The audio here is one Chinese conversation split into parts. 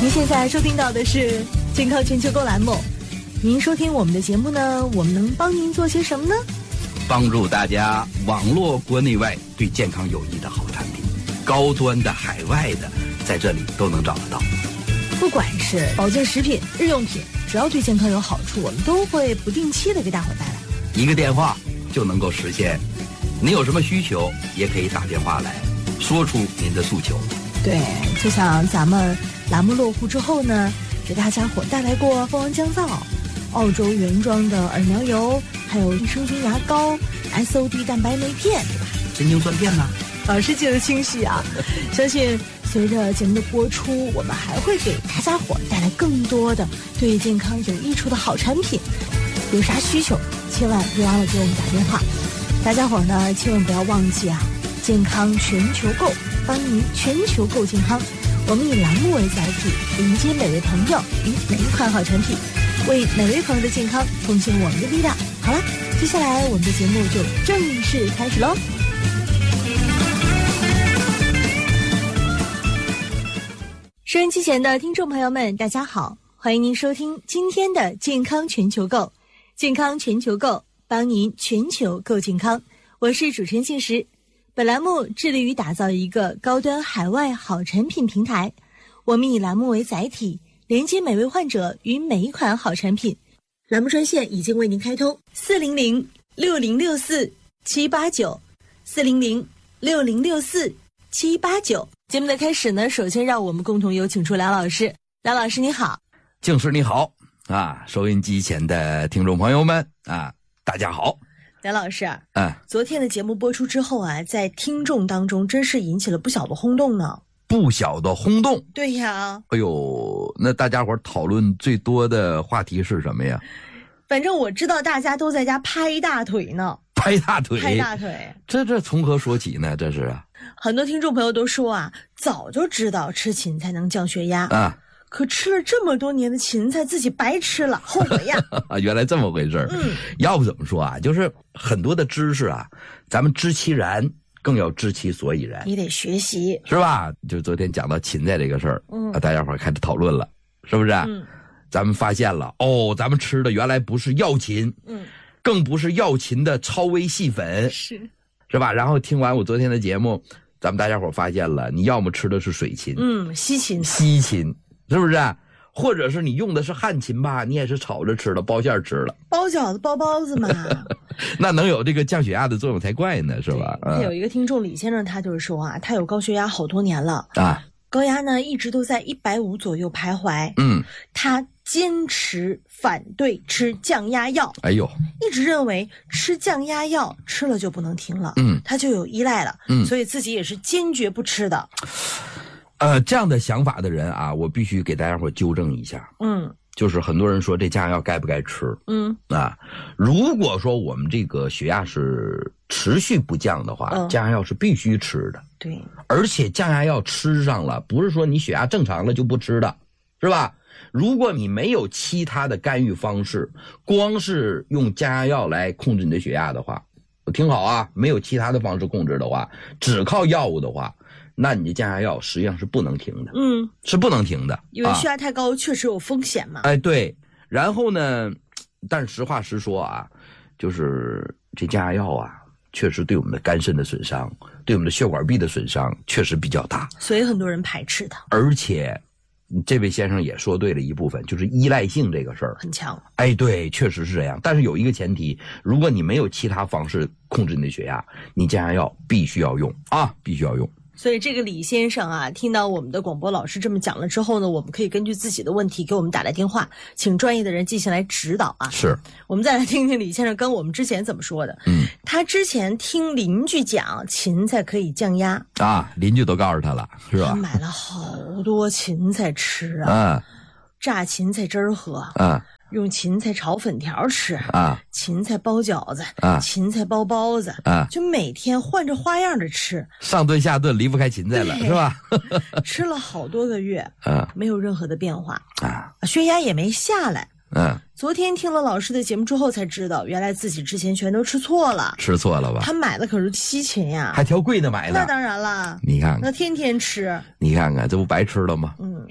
您现在收听到的是健康全球购栏目。您收听我们的节目呢，我们能帮您做些什么呢？ 帮助大家网络国内外对健康有益的好产品，高端的、海外的，在这里都能找得到。 不管是保健食品、日用品，只要对健康有好处，我们都会不定期的给大伙带来。 一个电话就能够实现。您有什么需求，也可以打电话来，说出您的诉求。 对，就像咱们栏目落户之后呢，给大家伙带来过蜂王降皂、澳洲原装的耳苗油，还有益生菌牙膏、SOD 蛋白酶片，对吧？ 神经酸片呢？ 老师记得清晰啊！相信随着节目的播出，我们还会给大家伙带来更多的对健康有益处的好产品。有啥需求，千万别忘了给我们打电话。大家伙呢，千万不要忘记啊！健康全球购，帮您全球购健康。我们以栏目为载体，迎接每位朋友与每一款好产品，为每位朋友的健康奉献我们的力量。好了，接下来我们的节目就正式开始喽。收音机前的听众朋友们，大家好，欢迎您收听今天的健康全球购。健康全球购，帮您全球购健康。我是主持人杏石。本栏目致力于打造一个高端海外好产品平台，我们以栏目为载体，连接每位患者与每一款好产品。栏目专线已经为您开通，400-6064-789，400-6064-789。节目的开始呢，首先让我们共同有请出梁老师。梁老师你好。 静师你好啊，收音机前的听众朋友们啊，大家好。 梁老师，昨天的节目播出之后啊，在听众当中真是引起了不小的轰动呢。 不小的轰动？ 对呀。 哎呦，那大家伙讨论最多的话题是什么呀？ 反正我知道大家都在家拍大腿呢。 拍大腿？ 拍大腿。 这从何说起呢？这是啊。 很多听众朋友都说啊，早就知道吃芹菜能降血压啊。 可吃了这么多年的芹菜，自己白吃了，后悔呀！ 原来这么回事。要不怎么说啊？就是很多的知识啊，咱们知其然，更要知其所以然。 你得学习， 是吧？就昨天讲到芹菜这个事儿，大家伙开始讨论了，是不是？咱们发现了哦，咱们吃的原来不是药芹，更不是药芹的超微细粉，是吧？然后听完我昨天的节目，咱们大家伙发现了，你要么吃的是水芹， 西芹， 是不是？或者是你用的是旱芹吧，你也是炒着吃了，包馅吃了， 包饺子包包子嘛。 那能有这个降血压的作用才怪呢，是吧？ 有一个听众李先生，他就是说啊，他有高血压好多年了啊， 高压呢一直都在150左右徘徊。他坚持反对吃降压药， 哎呦， 一直认为吃降压药吃了就不能停了，他就有依赖了，所以自己也是坚决不吃的。 这样的想法的人啊，我必须给大家伙纠正一下。就是很多人说这降压药该不该吃？如果说我们这个血压是持续不降的话，降压药是必须吃的。 对， 而且降压药吃上了，不是说你血压正常了就不吃的，是吧？如果你没有其他的干预方式，光是用降压药来控制你的血压的话，听好啊，没有其他的方式控制的话，只靠药物的话，那你的降压药实际上是不能停的，是不能停的， 因为血压太高确实有风险嘛。 哎，对。然后呢，但是实话实说啊，就是这降压药啊，确实对我们的肝肾的损伤，对我们的血管壁的损伤确实比较大， 所以很多人排斥它。 而且，这位先生也说对了一部分，就是依赖性这个事儿很强。 哎，对，确实是这样。但是有一个前提，如果你没有其他方式控制你的血压，你降压药必须要用啊，必须要用。 所以这个李先生啊，听到我们的广播老师这么讲了之后呢，我们可以根据自己的问题给我们打来电话，请专业的人进行来指导啊。 是， 我们再来听听李先生跟我们之前怎么说的。他之前听邻居讲芹菜可以降压啊，邻居都告诉他了，是吧？ 他买了好多芹菜吃啊，榨芹菜汁儿喝啊。用芹菜炒粉条吃啊，芹菜包饺子啊，芹菜包包子啊，就每天换着花样的吃， 上顿下顿离不开芹菜了，是吧？ 吃了好多个月啊， 没有任何的变化啊，血压也没下来。昨天听了老师的节目之后才知道，原来自己之前全都吃错了。吃错了吧？他买的可是西芹呀， 还挑贵的买的。 那当然了， 你看看， 那天天吃， 你看看这不白吃了吗？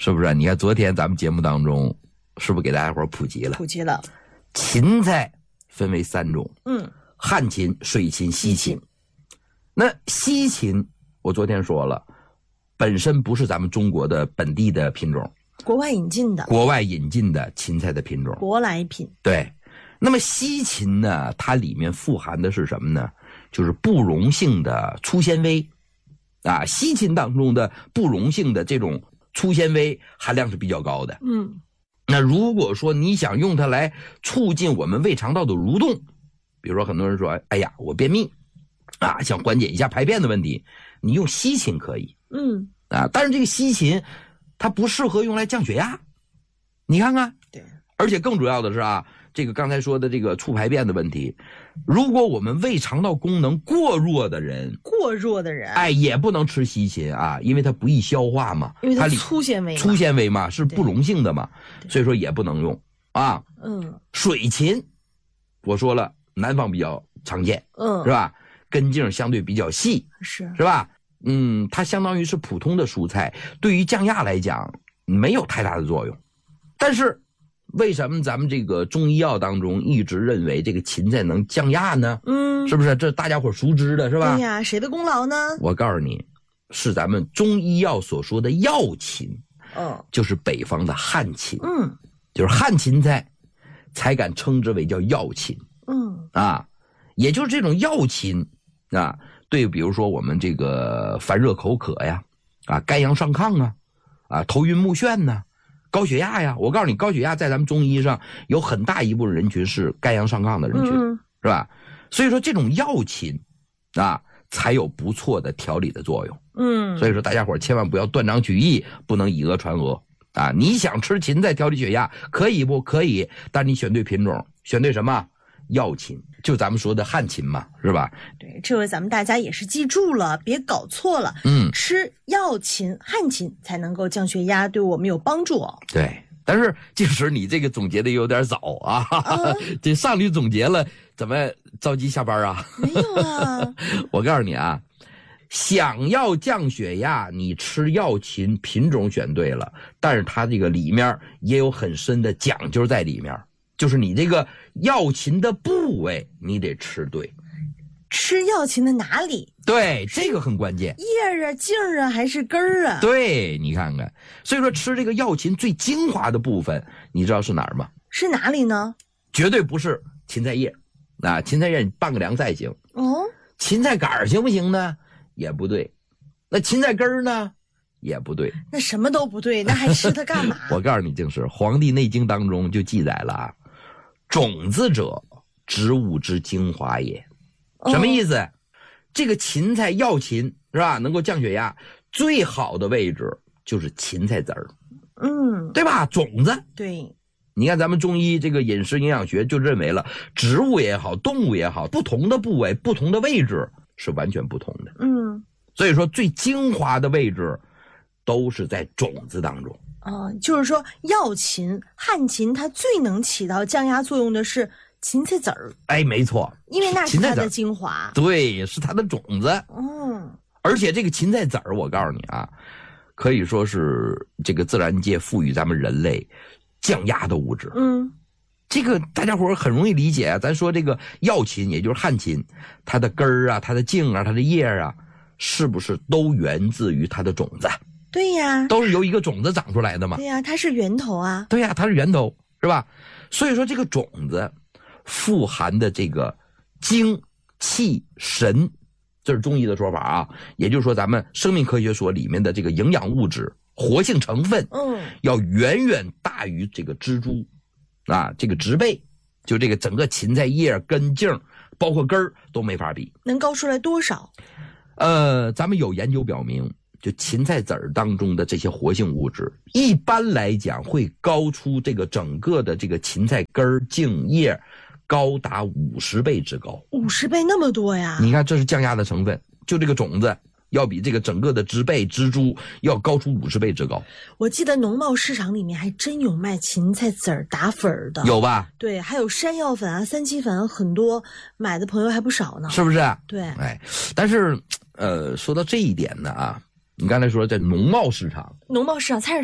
是不是？你看昨天咱们节目当中，是不是给大家伙普及了？ 普及了。 芹菜分为3种，旱芹、水芹、西芹。那西芹，我昨天说了，本身不是咱们中国的本地的品种， 国外引进的。 国外引进的芹菜的品种， 舶来品。 对。那么西芹呢，它里面富含的是什么呢？就是不溶性的粗纤维啊，西芹当中的不溶性的这种粗纤维含量是比较高的。那如果说你想用它来促进我们胃肠道的蠕动，比如说很多人说，哎呀，我便秘啊，想缓解一下排便的问题，你用西芹可以。但是这个西芹它不适合用来降血压，你看看。 对。 而且更主要的是啊，这个刚才说的这个促排便的问题，如果我们胃肠道功能过弱的人，也不能吃西芹啊，因为它不易消化嘛， 因为它粗纤维嘛，是不溶性的嘛，所以说也不能用啊。水芹，我说了，南方比较常见，是吧？根茎相对比较细，是吧？它相当于是普通的蔬菜，对于降压来讲没有太大的作用，但是。为什么咱们这个中医药当中一直认为这个芹菜能降压呢？是不是？这大家伙熟知的是吧？ 对呀，谁的功劳呢？ 我告诉你，是咱们中医药所说的药芹，就是北方的旱芹，就是旱芹菜，才敢称之为叫药芹，也就是这种药芹啊，对，比如说我们这个烦热口渴呀，肝阳上亢头晕目眩呐。高血压呀，我告诉你，高血压在咱们中医上有很大一部分人群是肝阳上亢的人群，是吧？所以说这种药芹才有不错的调理的作用。所以说大家伙千万不要断章取义，不能以讹传讹你想吃芹菜调理血压可以不可以？但你选对品种，选对什么？药芹，就咱们说的旱芹嘛，是吧？ 对，这回咱们大家也是记住了，别搞错了。吃药芹、旱芹才能够降血压，对我们有帮助哦。 对，但是即使你这个总结的有点早这上律总结了，怎么着急下班啊？ 没有啊。 我告诉你啊，想要降血压，你吃药芹品种选对了，但是它这个里面也有很深的讲究在里面。就是你这个药芹的部位你得吃对， 吃药芹的哪里？ 对，这个很关键。 叶啊、茎啊还是根儿啊？ 对，你看看，所以说吃这个药芹最精华的部分，你知道是哪儿吗？ 是哪里呢？ 绝对不是芹菜叶芹菜叶你拌个凉菜行，芹菜杆行不行呢？也不对。那芹菜根儿呢？也不对。 那什么都不对，那还吃它干嘛？ 我告诉你，就是《黄帝内经》当中就记载了种子者，植物之精华也。什么意思？这个芹菜药芹是吧？能够降血压，最好的位置就是芹菜籽儿，对吧？种子。 对。 你看咱们中医这个饮食营养学就认为了，植物也好，动物也好，不同的部位、不同的位置是完全不同的。所以说最精华的位置都是在种子当中。 就是说药芹、旱芹它最能起到降压作用的是芹菜籽儿。 没错， 因为那是它的精华。 对，是它的种子。而且这个芹菜籽儿，我告诉你可以说是这个自然界赋予咱们人类降压的物质。这个大家伙很容易理解咱说这个药芹，也就是旱芹，它的根儿它的茎它的叶是不是都源自于它的种子？ 对呀， 都是由一个种子长出来的嘛。 对呀，它是源头啊。 对呀，它是源头，是吧？所以说这个种子富含的这个精气神，这是中医的说法也就是说咱们生命科学说里面的这个营养物质、活性成分，要远远大于这个蜘蛛这个植被，就这个整个芹菜叶、根茎，包括根儿都没法比。 能高出来多少？ 咱们有研究表明，就芹菜籽儿当中的这些活性物质，一般来讲会高出这个整个的这个芹菜根儿、茎叶高达50倍之高。 50倍那么多呀？ 你看，这是降压的成分，就这个种子要比这个整个的植被、植株要高出50倍之高。 我记得农贸市场里面还真有卖芹菜籽儿打粉儿的， 有吧？ 对，还有山药粉三七粉，很多买的朋友还不少呢， 是不是？ 对， 但是说到这一点呢你刚才说在农贸市场、 菜市场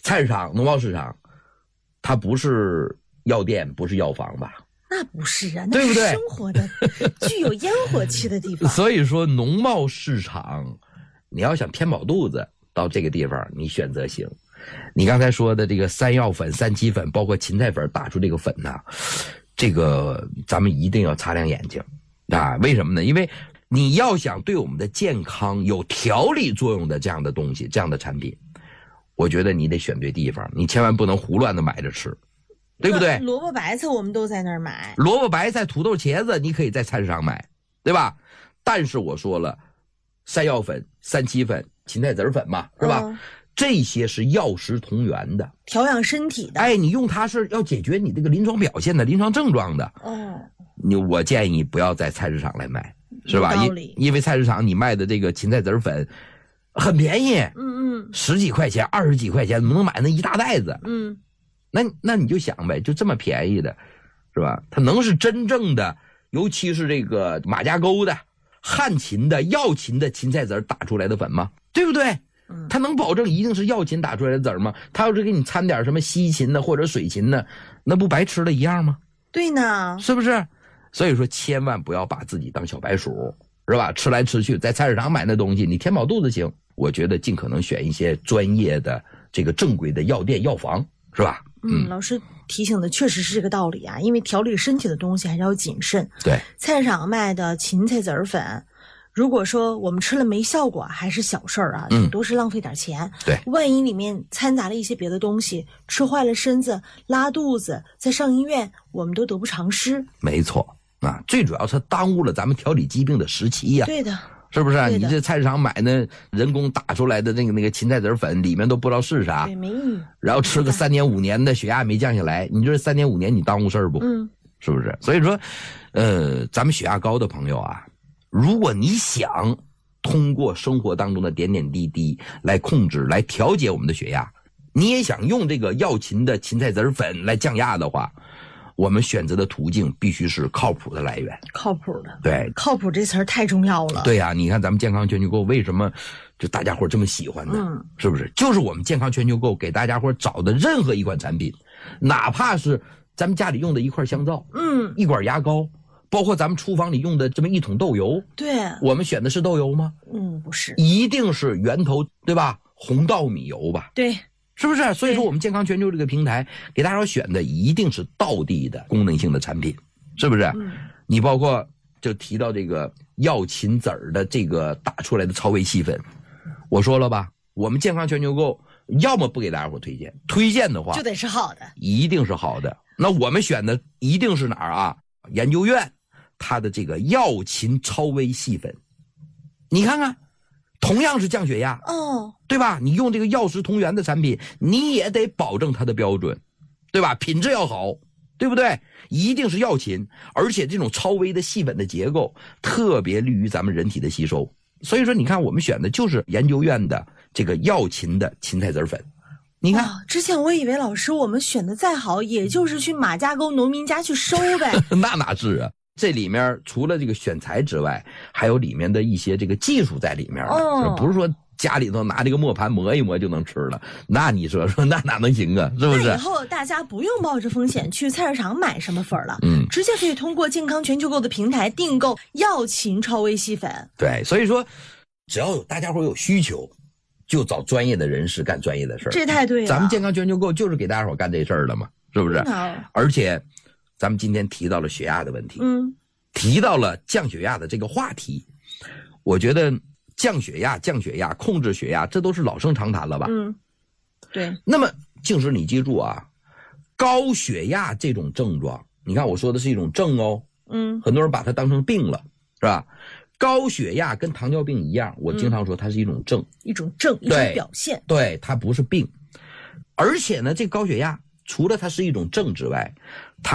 菜市场、农贸市场，它不是药店，不是药房吧？ 那不是啊， 对不对？ 那是生活的具有烟火气的地方。 所以说，农贸市场，你要想填饱肚子，到这个地方你选择行。你刚才说的这个山药粉、三七粉，包括芹菜粉打出这个粉呢，这个咱们一定要擦亮眼睛啊！为什么呢？因为你要想对我们的健康有调理作用的这样的东西、这样的产品，我觉得你得选对地方，你千万不能胡乱的买着吃。对不对？ 萝卜白菜我们都在那儿买， 萝卜白菜、土豆、茄子你可以在菜市场买，对吧？但是我说了，山药粉、三七粉、芹菜籽粉嘛，是吧？这些是药食同源的， 调养身体的。 哎，你用它是要解决你这个临床表现的、临床症状的。我建议不要在菜市场来买，是吧？因为菜市场你卖的这个芹菜籽粉很便宜，10几块钱、20几块钱能买那一大袋子。那你就想呗，就这么便宜的，是吧？它能是真正的，尤其是这个马家沟的、汉芹的、药芹的芹菜籽打出来的粉吗？对不对？它能保证一定是药芹打出来的籽吗？它要是给你掺点什么西芹的或者水芹的，那不白吃了一样吗？ 对呢， 是不是？所以说千万不要把自己当小白鼠，是吧？吃来吃去，在菜市场买那东西，你填饱肚子行。我觉得尽可能选一些专业的这个正规的药店、药房，是吧？ 老师提醒的确实是这个道理啊，因为调理身体的东西还是要谨慎。 对， 菜市场卖的芹菜籽粉，如果说我们吃了没效果，还是小事儿啊，顶多是浪费点钱。 对， 万一里面掺杂了一些别的东西，吃坏了身子、拉肚子，再上医院，我们都得不偿失。 没错啊，最主要是耽误了咱们调理疾病的时期呀。 对的。 是不是？你这菜市场买那人工打出来的那个芹菜籽粉，里面都不知道是啥， 对，没意义。 然后吃个3年5年的，血压没降下来，你这3年5年你耽误事儿不？是不是？所以说，咱们血压高的朋友啊，如果你想通过生活当中的点点滴滴来控制、来调节我们的血压，你也想用这个药芹的芹菜籽粉来降压的话，我们选择的途径必须是靠谱的来源， 靠谱的。 对， 靠谱这词儿太重要了。 对呀，你看咱们健康全球购为什么就大家伙这么喜欢呢？是不是？就是我们健康全球购给大家伙找的任何一款产品，哪怕是咱们家里用的一块香皂，一管牙膏，包括咱们厨房里用的这么一桶豆油， 对， 我们选的是豆油吗？ 不是， 一定是源头，对吧？红稻米油吧？ 对。 是不是？所以说我们健康全球这个平台给大家选的一定是道地的功能性的产品，是不是？你包括就提到这个药芹籽的这个打出来的超微细粉，我说了吧，我们健康全球购要么不给大家伙推荐，推荐的话就得是好的， 一定是好的。那我们选的一定是哪儿啊？研究院它的这个药芹超微细粉，你看看。同样是降血压，对吧？你用这个药食同源的产品，你也得保证它的标准，对吧？品质要好，对不对？一定是药芹，而且这种超微的细粉的结构特别利于咱们人体的吸收。所以说，你看我们选的就是研究院的这个药芹的芹菜籽粉。你看， 之前我以为老师我们选的再好，也就是去马家沟农民家去收呗。 那哪是啊？这里面除了这个选材之外，还有里面的一些这个技术在里面，不是说家里头拿这个磨盘磨一磨就能吃了，那你说那哪能行啊？是不是？ 那以后大家不用冒着风险去菜市场买什么粉了，直接可以通过健康全球购的平台订购药芹超微细粉。 对，所以说只要大家伙有需求，就找专业的人士干专业的事儿。 这太对了， 咱们健康全球购就是给大家伙干这事儿的嘛，是不是？而且咱们今天提到了血压的问题，提到了降血压的这个话题，我觉得降血压、控制血压，这都是老生常谈了吧？ 对。 那么静时你记住啊，高血压这种症状，你看我说的是一种症哦，很多人把它当成病了，是吧？高血压跟糖尿病一样，我经常说它是一种症， 一种表现， 对，它不是病。而且呢，这高血压除了它是一种症之外，它